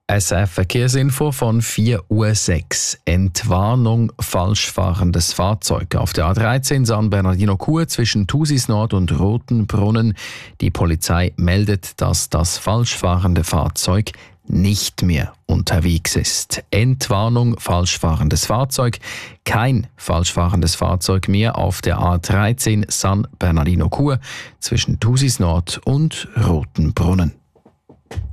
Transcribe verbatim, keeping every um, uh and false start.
S R Verkehrsinfo von vier Uhr sechs. Entwarnung falschfahrendes Fahrzeug auf der A dreizehn San Bernardino-Chur zwischen Thusis Nord und Rotenbrunnen. Die Polizei meldet, dass das falschfahrende Fahrzeug nicht mehr unterwegs ist. Entwarnung falschfahrendes Fahrzeug. Kein falschfahrendes Fahrzeug mehr auf der A dreizehn San Bernardino-Chur zwischen Thusis Nord und Rotenbrunnen.